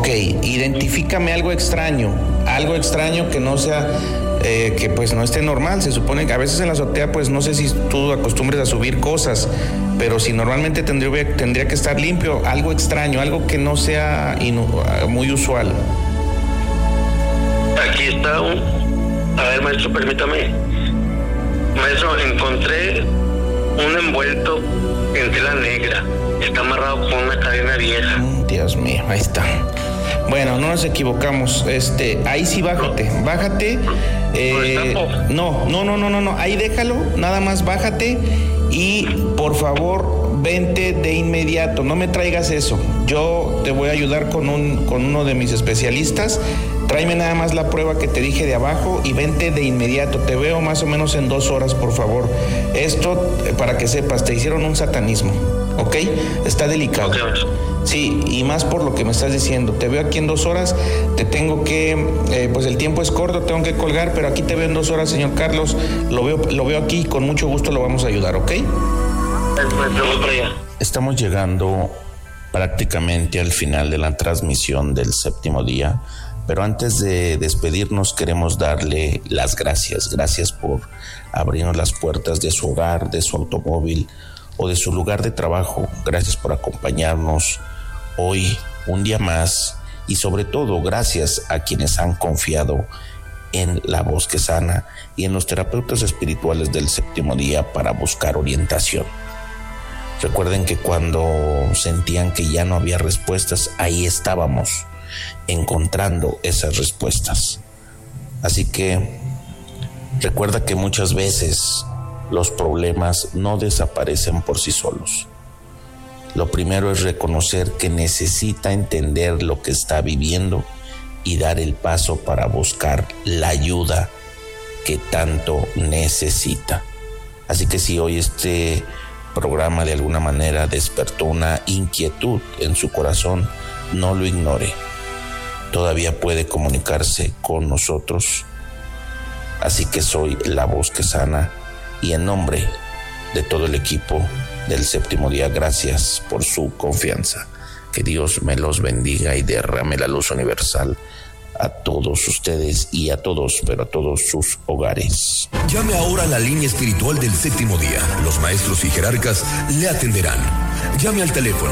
Ok, identifícame algo extraño que no sea, que pues no esté normal. Se supone que a veces en la azotea, pues no sé si tú acostumbres a subir cosas, pero si normalmente tendría que estar limpio, algo extraño, algo que no sea muy usual. Aquí está a ver, maestro, permítame. Maestro, encontré un envuelto en tela negra. Está amarrado con una cadena vieja. Dios mío, ahí está. Bueno, no nos equivocamos. Ahí sí bájate. No. Ahí déjalo, nada más bájate y por favor vente de inmediato. No me traigas eso. Yo te voy a ayudar con uno de mis especialistas. Tráeme nada más la prueba que te dije de abajo y vente de inmediato. Te veo más o menos en 2 horas, por favor. Esto, para que sepas, te hicieron un satanismo, ¿ok? Está delicado. Okay. Sí, y más por lo que me estás diciendo. Te veo aquí en 2 horas. Te tengo que, pues el tiempo es corto, tengo que colgar, pero aquí te veo en 2 horas, señor Carlos. Lo veo aquí, con mucho gusto lo vamos a ayudar, ¿ok? Estamos llegando prácticamente al final de la transmisión del séptimo día. Pero antes de despedirnos queremos darle las gracias. Gracias por abrirnos las puertas de su hogar, de su automóvil o de su lugar de trabajo. Gracias por acompañarnos hoy, un día más. Y sobre todo, gracias a quienes han confiado en La Voz que Sana y en los terapeutas espirituales del séptimo día para buscar orientación. Recuerden que cuando sentían que ya no había respuestas, ahí estábamos, encontrando esas respuestas. Así que recuerda que muchas veces los problemas no desaparecen por sí solos. Lo primero es reconocer que necesita entender lo que está viviendo y dar el paso para buscar la ayuda que tanto necesita. Así que si hoy este programa de alguna manera despertó una inquietud en su corazón, no lo ignore. Todavía puede comunicarse con nosotros. Así que soy La Voz que Sana y en nombre de todo el equipo del séptimo día, gracias por su confianza. Que Dios me los bendiga y derrame la luz universal a todos ustedes y a todos, pero a todos sus hogares. Llame ahora a la línea espiritual del séptimo día. Los maestros y jerarcas le atenderán. Llame al teléfono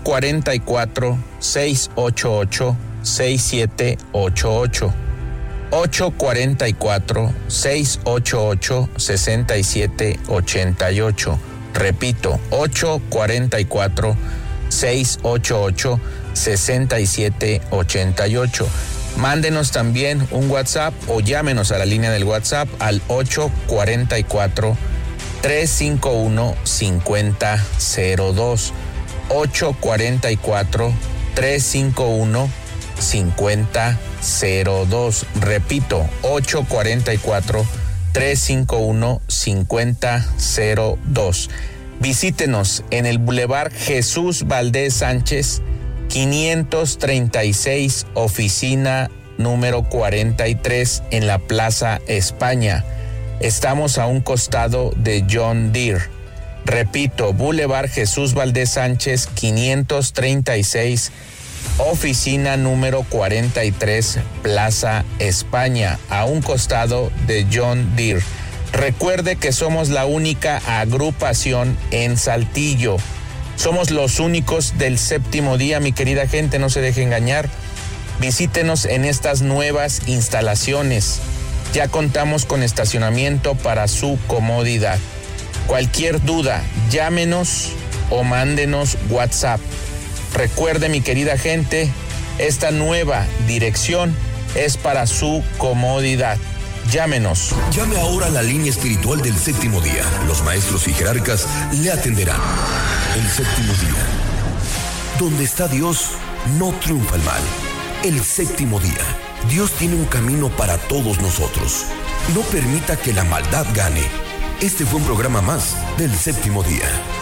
844-688-6788. 844-688-6788. Repito, 844-688-6788. Mándenos también un WhatsApp o llámenos a la línea del WhatsApp al 844-351-5002. 844-351-5002. Repito, 844-351-5002. Visítenos en el Boulevard Jesús Valdés Sánchez, 536, oficina número 43 en la Plaza España. Estamos a un costado de John Deere. Repito, Boulevard Jesús Valdés Sánchez, 536, oficina número 43, Plaza España, a un costado de John Deere. Recuerde que somos la única agrupación en Saltillo. Somos los únicos del séptimo día, mi querida gente, no se deje engañar. Visítenos en estas nuevas instalaciones. Ya contamos con estacionamiento para su comodidad. Cualquier duda, llámenos o mándenos WhatsApp. Recuerde, mi querida gente, esta nueva dirección es para su comodidad. Llámenos. Llame ahora a la línea espiritual del séptimo día. Los maestros y jerarcas le atenderán. El séptimo día. Donde está Dios, no triunfa el mal. El séptimo día. Dios tiene un camino para todos nosotros. No permita que la maldad gane. Este fue un programa más del séptimo día.